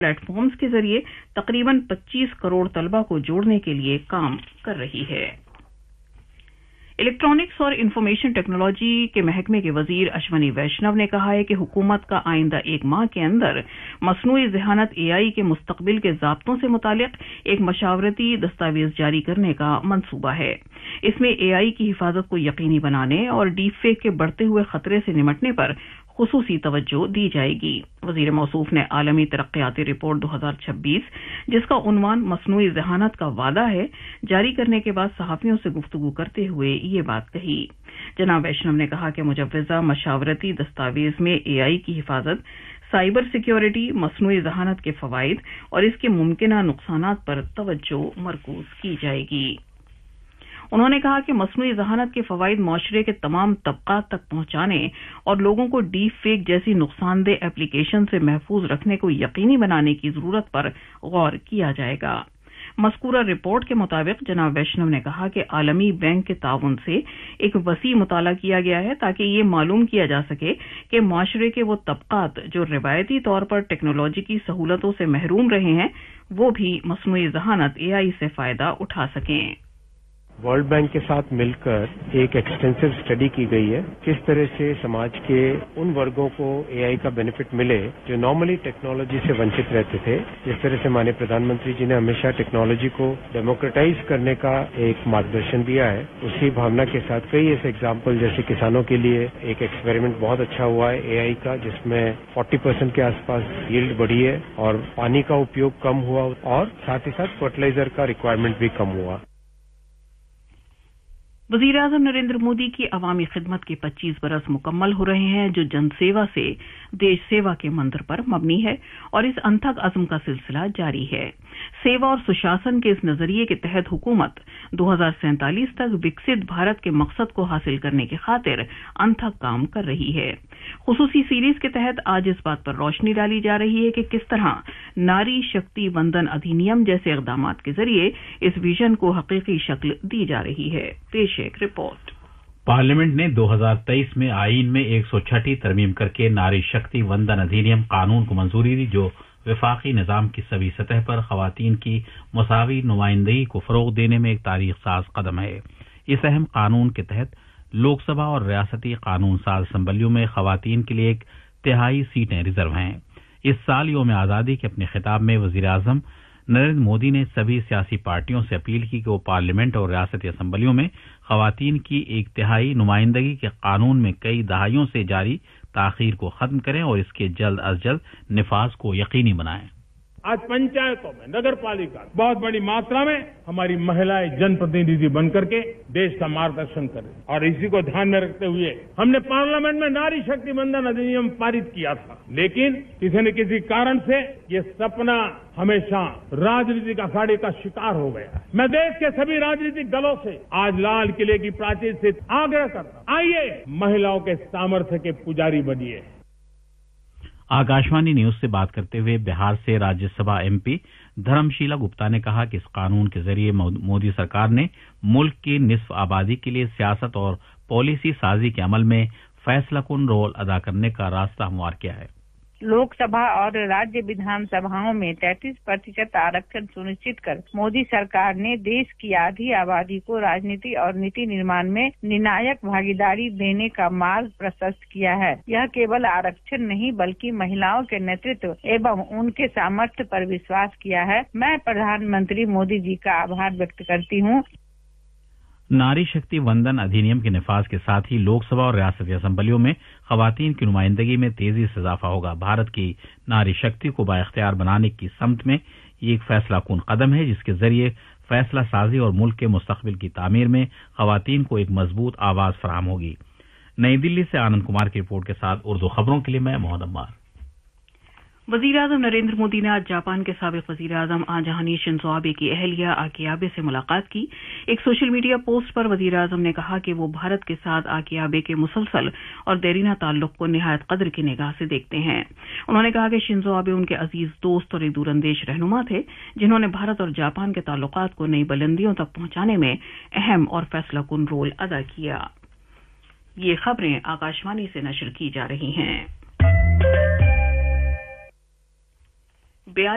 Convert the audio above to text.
Plate forms کے ذریعے تقریباً 25 کروڑ طلبہ کو جوڑنے کے لیے کام کر رہی ہے۔ الیکٹرانکس اور انفارمیشن ٹیکنالوجی کے محکمے کے وزیر اشونی ویشنو نے کہا ہے کہ حکومت کا آئندہ 1 ماہ کے اندر مصنوعی ذہانت AI کے مستقبل کے ضابطوں سے متعلق ایک مشاورتی دستاویز جاری کرنے کا منصوبہ ہے۔ اس میں AI کی حفاظت کو یقینی بنانے اور ڈیپ فیک کے بڑھتے ہوئے خطرے سے نمٹنے پر خصوصی توجہ دی جائے گی۔ وزیر موصوف نے عالمی ترقیاتی رپورٹ 2026 جس کا عنوان مصنوعی ذہانت کا وعدہ ہے جاری کرنے کے بعد صحافیوں سے گفتگو کرتے ہوئے یہ بات کہی۔ جناب ویشنو نے کہا کہ مجوزہ مشاورتی دستاویز میں AI کی حفاظت، سائبر سیکیورٹی، مصنوعی ذہانت کے فوائد اور اس کے ممکنہ نقصانات پر توجہ مرکوز کی جائے گی۔ انہوں نے کہا کہ مصنوعی ذہانت کے فوائد معاشرے کے تمام طبقات تک پہنچانے اور لوگوں کو ڈیپ فیک جیسی نقصان دہ ایپلیکیشن سے محفوظ رکھنے کو یقینی بنانے کی ضرورت پر غور کیا جائے گا۔ مذکورہ رپورٹ کے مطابق جناب ویشنو نے کہا کہ عالمی بینک کے تعاون سے ایک وسیع مطالعہ کیا گیا ہے تاکہ یہ معلوم کیا جا سکے کہ معاشرے کے وہ طبقات جو روایتی طور پر ٹیکنالوجی کی سہولتوں سے محروم رہے ہیں وہ بھی مصنوعی ذہانت AI سے فائدہ اٹھا سکیں۔ ورلڈ بینک کے ساتھ مل کر ایک ایکسٹینسو اسٹڈی کی گئی ہے کس طرح سے سماج کے ان ورگوں کو AI کا بینیفٹ ملے جو نارملی ٹیکنالوجی سے ونچت رہتے تھے۔ جس طرح سے مانیہ پردھان منتری جی نے ہمیشہ ٹیکنالوجی کو ڈیموکریٹائز کرنے کا ایک مارگدرشن دیا ہے، اسی بھاونا کے ساتھ کئی ایسے ایگزامپل جیسے کسانوں کے لیے ایک ایکسپیریمنٹ بہت اچھا ہوا ہے AI کا جس میں 40% کے آس پاس ییلڈ بڑھی ہے اور پانی کا اپیوگ کم ہوا اور ساتھ ہی ساتھ فرٹیلائزر کا ریکوائرمنٹ بھی کم ہوا۔ وزیر اعظم نریندر مودی کی عوامی خدمت کے 25 برس مکمل ہو رہے ہیں جو جن سیوا سے دیش سیوا کے منتر پر مبنی ہے اور اس انتھک عزم کا سلسلہ جاری ہے۔ سیوا اور سشاسن کے اس نظریے کے تحت حکومت 2047 تک وکست بھارت کے مقصد کو حاصل کرنے کی خاطر انتھک کام کر رہی ہے۔ خصوصی سیریز کے تحت آج اس بات پر روشنی ڈالی جا رہی ہے کہ کس طرح ناری شکتی وندن ادھینیم جیسے اقدامات کے ذریعے اس ویژن کو حقیقی شکل دی جا رہی ہے۔ پیش ایک رپورٹ۔ پارلیمنٹ نے 2023 میں آئین میں 106 ترمیم کر کے ناری شکتی وندن ادھینیم قانون کو منظوری دی جو وفاقی نظام کی سبھی سطح پر خواتین کی مساوی نمائندگی کو فروغ دینے میں ایک تاریخ ساز قدم ہے۔ اس اہم قانون کے تحت لوک سبھا اور ریاستی قانون ساز اسمبلیوں میں خواتین کے لیے 1/3 سیٹیں ریزرو ہیں۔ اس سال یوم آزادی کے اپنے خطاب میں وزیر اعظم نریندر مودی نے سبھی سیاسی پارٹیوں سے اپیل کی کہ وہ پارلیمنٹ اور ریاستی اسمبلیوں میں خواتین کی 1/3 نمائندگی کے قانون میں کئی دہائیوں سے جاری تاخیر کو ختم کریں اور اس کے جلد از جلد نفاذ کو یقینی بنائیں۔ آج پنچایتوں میں نگر پالکا بہت بڑی ماترا میں ہماری مہیلائیں جن پرتنیدھی بن کر کے دیش کا مارگدرشن کریں اور اسی کو دھیان میں رکھتے ہوئے ہم نے پارلیمنٹ میں ناری شکتی وندن ادھینیم پارت کیا تھا، لیکن کسی نہ کسی کارن سے یہ سپنا ہمیشہ راجنیتک اکھاڑے کا شکار ہو گیا۔ میں دیش کے سبھی راجنیتک دلوں سے آج لال قلعے کی پراچیر سے آگرہ کرتا ہوں، آئیے مہیلاؤں کے سامرتھ کے پجاری بنیے۔ آکاشوانی نیوز سے بات کرتے ہوئے بہار سے راجیہ سبھا MP دھرم شیلا گپتا نے کہا کہ اس قانون کے ذریعے مودی سرکار نے ملک کی نصف آبادی کے لیے سیاست اور پالیسی سازی کے عمل میں فیصلہ کن رول ادا کرنے کا راستہ ہموار کیا ہے۔ لوک سبھا اور راجیہ ودھان سبھاؤں میں 33% آرक्षण सुनिश्चित कर मोदी सरकार ने देश की आधी आबादी को राजनीति और नीति निर्माण में निर्णायक भागीदारी देने का मार्ग प्रशस्त किया है। यह केवल आरक्षण नहीं बल्कि महिलाओं के नेतृत्व एवं उनके सामर्थ्य पर विश्वास किया है। मैं प्रधानमंत्री मोदी जी का आभार व्यक्त करती हूँ। नारी शक्ति वंदन अधिनियम के नफाज के साथ ही लोकसभा और रियासती असम्बलियों में खवातीन की नुमाइंदगी में तेजी से इजाफा होगा। भारत की नारी शक्ति को बाइख्तियार बनाने की समत में ये एक फैसला कुन कदम है जिसके जरिए फैसला साजी और मुल्क के मुस्तकबिल की तामीर में खवातीन को एक मजबूत आवाज फराहम होगी। नई दिल्ली से आनंद कुमार की रिपोर्ट के साथ उर्दू खबरों के लिए मैं मोहम्मद अम्मार। वजीर आजम नरेंद्र मोदी ने आज जापान के साबिक वजीर आजम आजहानी शिंजो आबे की अहलिया आके आबे से मुलाकात की। एक सोशल मीडिया पोस्ट पर वजीर आजम ने कहा कि वो भारत के साथ आके आबे के मुसलसल और देरीना ताल्लुक को निहायत कदर की निगाह से देखते हैं। उन्होंने कहा कि शिंजो आबे उनके अजीज दोस्त और एक दूरंदेश रहनुमा थे जिन्होंने भारत और जापान के ताल्लुकात को नई बुलंदियों तक पहुंचाने में अहम और फैसला कुन रोल अदा किया। ये खबरें आकाशवाणी से नशर की जा रही हैं।